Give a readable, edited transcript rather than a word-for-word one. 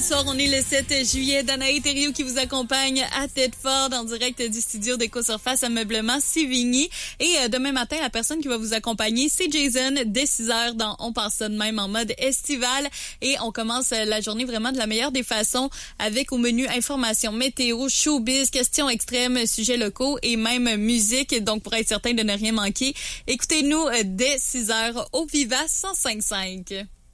vendredi soir, on est le 7 juillet. Danae Thériault qui vous accompagne à Tedford en direct du studio d'Éco-Surface Ameublement Sévigny. Et demain matin, la personne qui va vous accompagner, c'est Jason, dès 6h dans On passe ça de même en mode estival. Et on commence la journée vraiment de la meilleure des façons avec au menu information météo, showbiz, questions extrêmes, sujets locaux et même musique. Donc, pour être certain de ne rien manquer, écoutez-nous dès 6h au Viva 105.5.